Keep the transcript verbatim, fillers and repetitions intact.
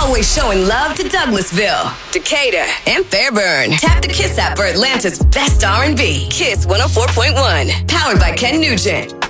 Always showing love to Douglasville, Decatur, and Fairburn. Tap the Kiss app for Atlanta's best R and B. Kiss one oh four point one. Powered by Ken Nugent.